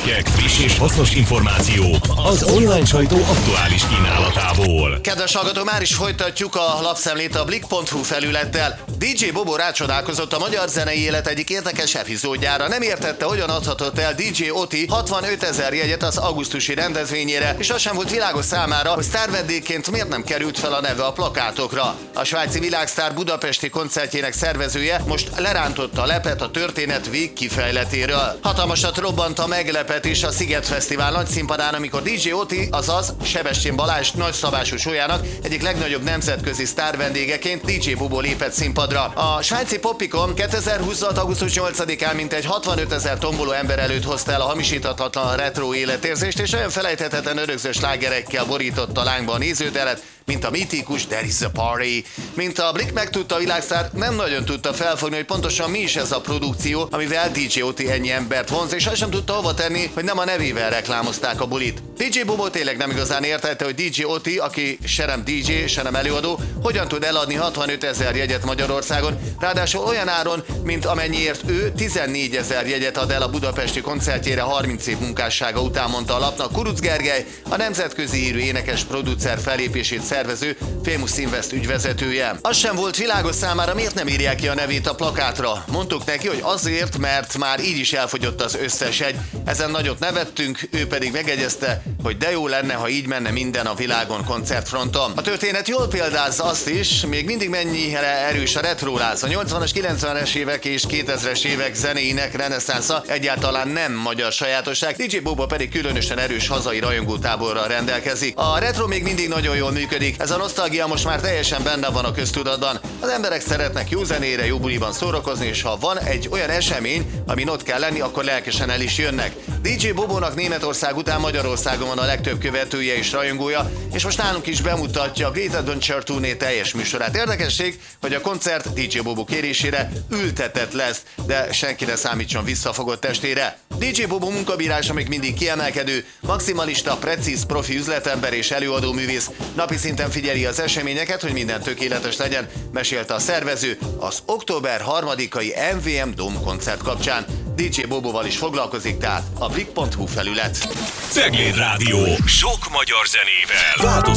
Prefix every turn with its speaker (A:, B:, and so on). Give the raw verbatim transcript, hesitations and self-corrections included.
A: hírcikkek, friss és hasznos információ az online sajtó aktuális kínálatából.
B: Kedves hallgató, már is folytatjuk a lapszemlét a blik pont hu felülettel. dé dzsé Bobo rácsodálkozott a magyar zenei élet egyik érdekes epizódjára. Nem értette, hogyan adhatott el dé dzsé Oti hatvanötezer jegyet az augusztusi rendezvényére, és az sem volt világos számára, hogy sztárvendégként miért nem került fel a neve a plakátokra. A svájci világsztár budapesti koncertjének szervezője most lerántotta a lepet a történet végkifejletéről. Hatalmasat robbant a meglepetés a Sziget Fesztivál nagy színpadán, amikor dé dzsé Oti, azaz Sebestyén Balázs nagyszabású show-jának egyik legnagyobb nemzetközi sztárvendégeként dé dzsé Bobo lépett színpadra. A svájci Popicon kétezer-huszonhat. augusztus nyolcadikán mintegy hatvanötezer tomboló ember előtt hozta el a hamisíthatatlan retro életérzést, és olyan felejthetetlen örökző slágerekkel borította a lángba a nézőteret, mint a mítikus There is a Party. Mint a Blik megtudta, a világsztár nem nagyon tudta felfogni, hogy pontosan mi is ez a produkció, amivel dé dzsé Oti ennyi embert vonz, és azt sem tudta hova tenni, hogy nem a nevével reklámozták a bulit. dé dzsé Bobo tényleg nem igazán értette, hogy dé dzsé Oti, aki se nem dé dzsé, se nem előadó, hogyan tud eladni hatvanötezer jegyet Magyarországon, ráadásul olyan áron, mint amennyiért ő tizennégyezer jegyet ad el a budapesti koncertjére harminc év munkássága után, mondta a lapnak Kuruc Gergely, a nemzetközi hírű énekes producer fellépését szervező Famous Invest ügyvezetője. Az sem volt világos számára, miért nem írják ki a nevét a plakátra. Mondtuk neki, hogy azért, mert már így is elfogyott az összes jegy. Ezen nagyot nevettünk, ő pedig megegyezte, hogy de jó lenne, ha így menne minden a világon koncertfronton. A történet jól példázza azt is, még mindig mennyire erős a retroláz. A nyolcvanas, kilencvenes évek és kétezres évek zenéinek reneszánsza egyáltalán nem magyar sajátosság, dé dzsé Bobo pedig különösen erős hazai rajongótáborral rendelkezik. A retro még mindig nagyon jól működik. Ez a nosztalgia most már teljesen benne van a köztudatban. Az emberek szeretnek jó zenére, jó buliban szórakozni, és ha van egy olyan esemény, amin ott kell lenni, akkor lelkesen el is jönnek. dé dzsé Bobónak Németország után Magyarországon van a legtöbb követője és rajongója, és most nálunk is bemutatja a Great Adventure turné teljes műsorát. Érdekesség, hogy a koncert dé dzsé Bobo kérésére ültetett lesz, de senki ne számítson visszafogott testére. dé dzsé Bobo munkabírása még mindig kiemelkedő, maximalista, precíz, profi üzletember és előadó művész. Napi szinten figyeli az eseményeket, hogy minden tökéletes legyen, mesélte a szervező az október harmadikai em vé em Dome koncert kapcsán. dé dzsé Boboval is foglalkozik, tehát a blik pont hu felület.
A: Cegléd Rádió. Sok magyar zenével.